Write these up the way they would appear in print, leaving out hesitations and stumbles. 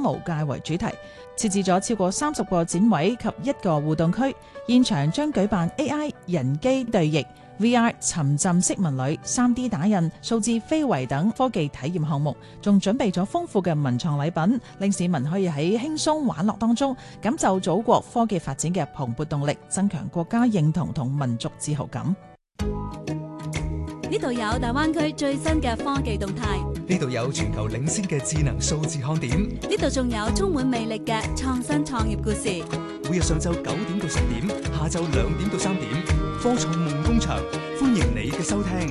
無界為主題，設置咗超過30個展位及1個互動區。現場將舉辦 AI 人機對譯、VR 沉浸式文旅、3D 打印、數字非遺等科技體驗項目，仲準備咗豐富嘅文創禮品，令市民可以喺輕鬆玩樂當中感受祖國科技發展嘅蓬勃動力，增強國家認同同民族自豪感。 呢度有大灣區最新嘅科技動態， 呢度有全球領先嘅智能數字看點， 呢度仲有充滿魅力嘅創新創業故事。 每日上晝9點到10點，下晝2點到3點，科創夢工場，歡迎你嘅收聽。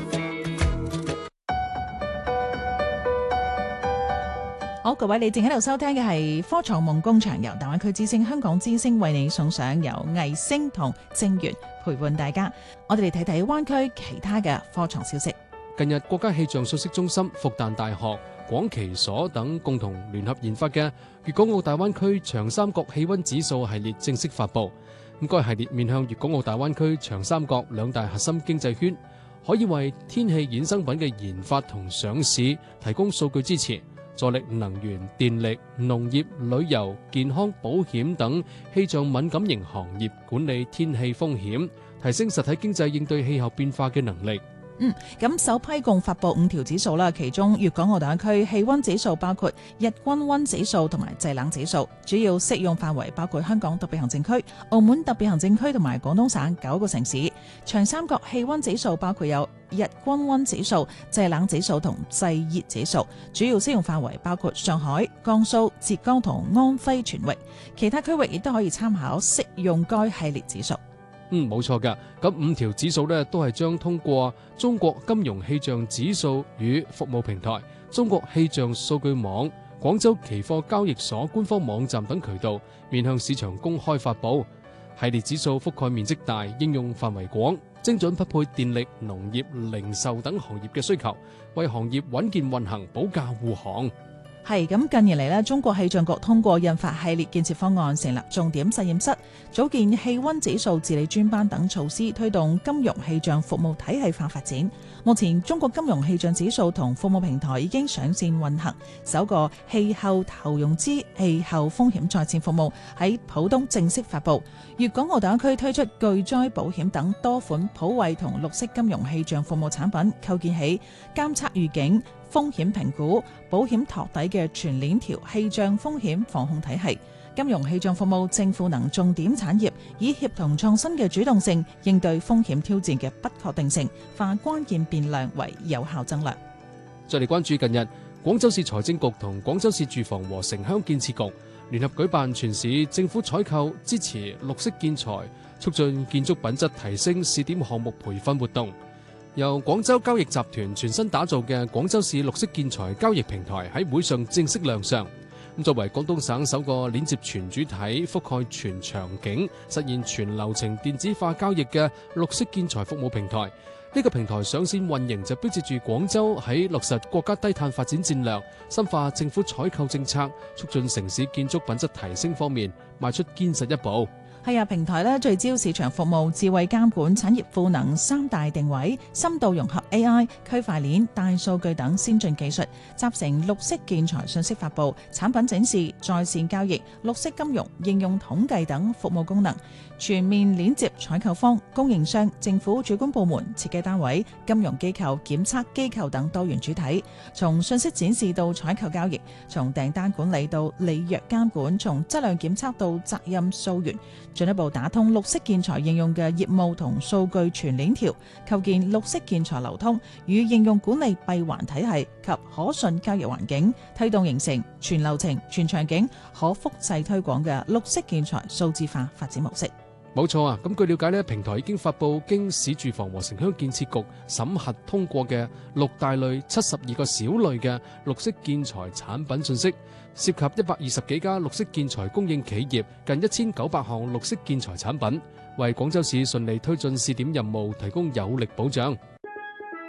好，各位，你正喺度收聽嘅係科創夢工場，由大灣區之聲、香港之聲為你送上，由魏星同正源陪伴大家。我哋嚟睇睇灣區其他嘅科創消息。 近日，國家氣象信息中心、復旦大學、廣奇所等共同聯合研發嘅粵港澳大灣區長三角氣溫指數系列正式發布。該系列面向粵港澳大灣區長三角兩大核心經濟圈，可以為天氣衍生品嘅研發同上市提供數據支持，助力能源、電力、農業、旅遊、健康、保險等氣象敏感型行業管理天氣風險，提升實體經濟應對氣候變化嘅能力。 咁首批共發布5條指數啦，其中粵港澳大灣區氣溫指數包括日均溫指數同埋製冷指數，主要適用範圍包括香港特別行政區、澳門特別行政區同埋廣東省9個城市。長三角氣溫指數包括有日均溫指數、製冷指數同製熱指數，主要適用範圍包括上海、江蘇、浙江同安徽全域，其他區域亦都可以參考適用該系列指數。 冇錯㗎。咁5條指數呢，都係將通過中國金融氣象指數與服務平台、中國氣象數據網、廣州期貨交易所官方網站等渠道面向市場公開發布。系列指數覆蓋面積大，應用範圍廣，精準匹配電力、農業、零售等行業嘅需求，為行業穩健運行保駕護航。 係咁，近年嚟咧，中國氣象局通過印發系列建設方案，成立重點實驗室，組建氣溫指數治理專班等措施，推動金融氣象服務體系化發展。目前，中國金融氣象指數同服務平台已經上線運行，首個氣候投融資氣候風險在線服務喺浦東正式發布。粵港澳大灣區推出巨災保險等多款普惠同綠色金融氣象服務產品，構建起監測預警、風險評估、保險托底嘅全鏈條氣象風險防控體系。金融氣象服務正賦能重點產業，以協同創新嘅主動性應對風險挑戰嘅不確定性，化關鍵變量為有效增量。 再嚟關注近日，廣州市財政局同廣州市住房和城鄉建設局聯合舉辦全市政府採購支持綠色建材、促進建築品質提升試點項目培訓活動。由廣州交易集團全新打造嘅廣州市綠色建材交易平台喺會上正式亮相。作為廣東省首個鏈接全主體、覆蓋全場景、實現全流程電子化交易嘅綠色建材服務平台，呢個平台上線運營就標誌住廣州喺落實國家低碳發展戰略、深化政府採購政策、促進城市建築品質提升方面邁出堅實一步。 係啊，平台咧聚焦市場服務、智慧監管、產業賦能3大定位，深度融合 AI、區塊鏈、大數據等先進技術，集成綠色建材信息發布、產品展示、在線交易、綠色金融、應用統計等服務功能，全面鏈接採購方、供應商、政府主管部門、設計單位、金融機構、檢測機構等多元主體，從信息展示到採購交易，從訂單管理到履約監管，從質量檢測到責任溯源，進一步打通綠色建材應用嘅業務同數據全鏈條，構建綠色建材流通與應用管理閉環體系及可信交易環境，推動形成全流程、全場景可複製推廣嘅綠色建材數字化發展模式。 冇錯啊！咁據了解呢，平台已經發布經市住房和城鄉建設局審核通過嘅6大類72個小類嘅綠色建材產品信息，涉及120幾家綠色建材供應企業，近1900項綠色建材產品，為廣州市順利推進試點任務提供有力保障。